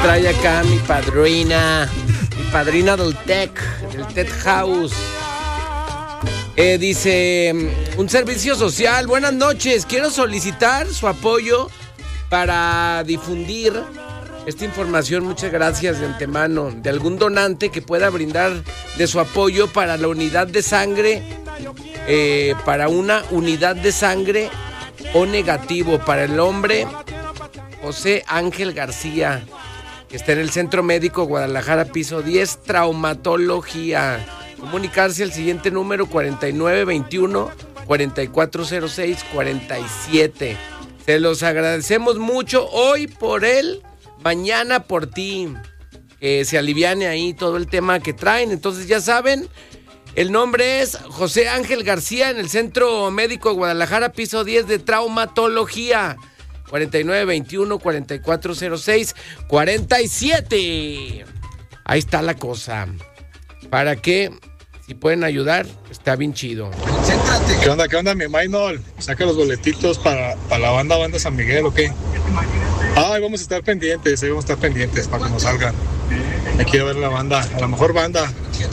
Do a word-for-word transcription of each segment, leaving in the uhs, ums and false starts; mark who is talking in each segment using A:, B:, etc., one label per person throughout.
A: trae acá mi padrina, mi padrina del Tech, del Tech House. Eh, dice, un servicio social, buenas noches, quiero solicitar su apoyo para difundir esta información, muchas gracias de antemano, de algún donante que pueda brindar de su apoyo para la unidad de sangre, eh, para una unidad de sangre O negativo para el hombre José Ángel García, que está en el Centro Médico Guadalajara, piso diez, traumatología. Comunicarse al siguiente número cuarenta y nueve veintiuno, cuarenta y cuatro cero seis, cuarenta y siete. Se los agradecemos mucho hoy por él, mañana por ti. Que se aliviane ahí todo el tema que traen. Entonces ya saben, el nombre es José Ángel García en el Centro Médico Guadalajara, piso diez de traumatología. cuarenta y nueve veintiuno, cuarenta y cuatro cero seis, cuarenta y siete. Ahí está la cosa. Para que, si pueden ayudar, está bien chido.
B: ¿Qué onda, qué onda, mi Maynol? Saca los boletitos para, para la banda, banda San Miguel, ¿o qué? Ay, vamos a estar pendientes, ahí vamos a estar pendientes para que nos salgan. Hay que ir a ver la banda, a la mejor banda.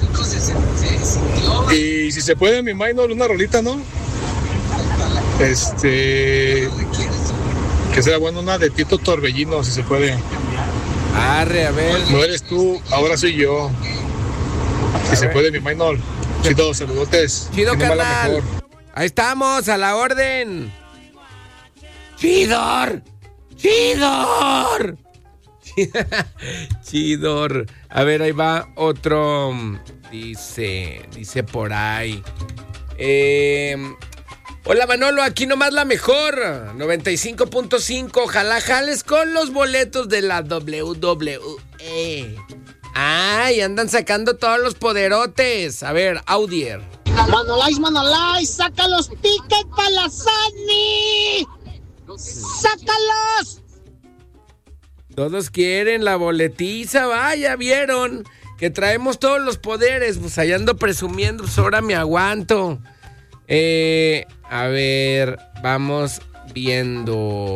B: Y si se puede, mi Maynol, una rolita, ¿no? Este... Que sea bueno, una de Tito Torbellino, si se puede.
A: Arre, a ver.
B: No eres tú, ahora soy yo. Si se puede, mi Maynol. Chido, saludotes.
A: Chido, carnal. Ahí estamos, a la orden. ¡Chidor! ¡Chidor! Chidor. A ver, ahí va otro. Dice, dice por ahí. Eh... Hola Manolo, aquí nomás la mejor, noventa y cinco punto cinco, ojalá jales con los boletos de la doble u doble u E. Ay, andan sacando todos los poderotes. A ver, Audier.
C: Manolais, Manolais, saca los tickets para la Sani. ¡Sácalos!
A: Todos quieren la boletiza, vaya, vieron que traemos todos los poderes. Pues allá ando presumiendo, pues ahora me aguanto. Eh, a ver, vamos viendo.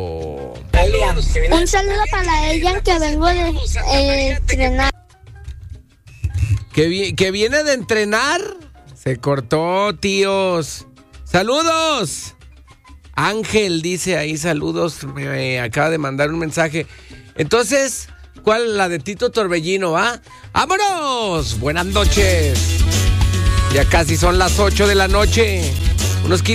D: Un saludo para ella que vengo de eh, entrenar.
A: ¿Que, vi- ¿Que viene de entrenar? Se cortó, tíos. ¡Saludos! Ángel dice ahí, saludos. Me acaba de mandar un mensaje. Entonces, ¿cuál? La de Tito Torbellino, ¿va? ¡Vámonos! Buenas noches. Ya casi son las ocho de la noche. Unos quince